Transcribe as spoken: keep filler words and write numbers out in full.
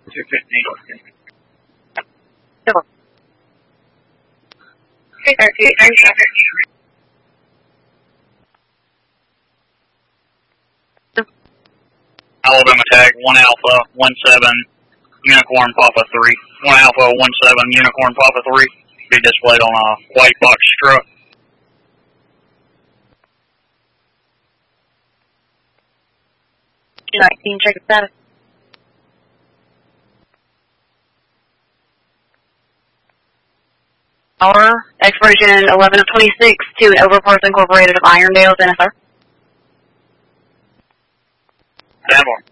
two fifteen. Sure. three thirty, three thirty. Alabama tag, one Alpha, one seven, Unicorn Papa three. one Alpha, one seven, Unicorn Papa three. Be displayed on a white box truck. two nineteen, check the status. Our expiration eleven of twenty-six to an Overparts Incorporated of Irondale, N S R. Stand by.